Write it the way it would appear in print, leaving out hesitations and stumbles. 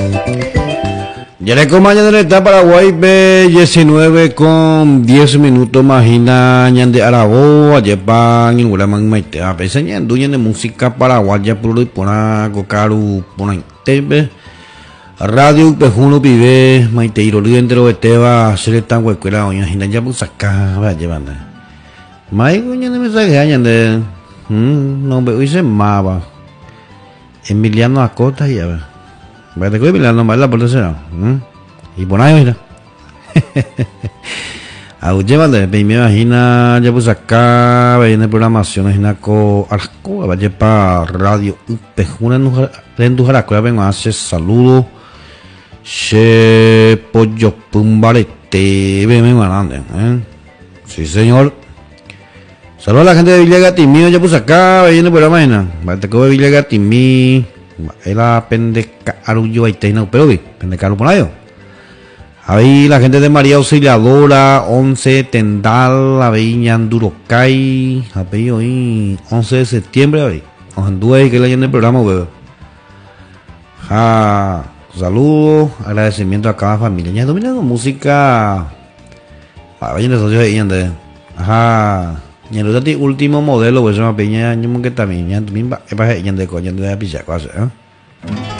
Ya le acompaña de la Paraguay B19 con 10 minutos imagina ñande arabo ayepa ninguna man maite a pesar ñanduña de música paraguaya puro y pona cocaru pona tebe radio pejuno pibe maite iro dentro de teba sele tan huecuela oña hina ya busaka va llevando mai ñande mensaje ñande no me dice maba Emiliano Acosta y ya va te coge Emiliano más la portera y por ahí mira a llevando me imagina ya pues acá viene programaciones en co arco vaya para radio pejuna en tu jaraco vengo a hacer saludo che pollo pumbarete me mandan sí señor. Saludos a la gente de Villa Gatimí, ya pues acá, viene por la mañana. Te coge Villa Gatimí, era pendeca arullo aiteina, pero vi, pendeca por ahí. Ahí la gente de María Auxiliadora, 11 Tendal, la Viña Andurocay, apellido ahí, 11 de septiembre, ahí. Anduve que le en el programa, weón. Saludos, agradecimiento a cada familia. Ya dominando música. Vayan los socios ahí, ande. Y el último modelo, pues se llama Peña, yo que también, ya también va a de coña de la picha, cosa,